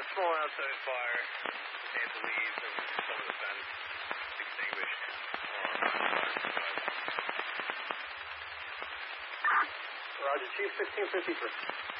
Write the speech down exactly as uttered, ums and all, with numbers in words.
small outside fire. Contains the leaves and some of the fence extinguished. Roger, Chief, sixteen fifty-three.